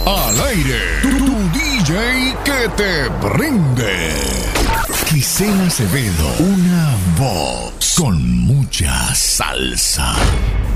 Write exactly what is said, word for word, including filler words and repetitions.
Al aire, tu, tu D J que te prende. Gisela Acevedo, una voz con mucha salsa.